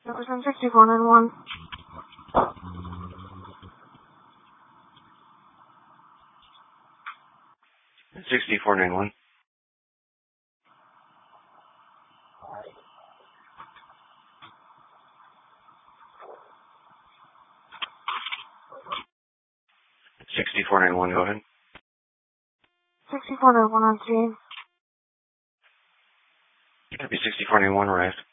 Jefferson 6491. 6491. 6491, go ahead. 6491 on scene. Copy 6491, arrived.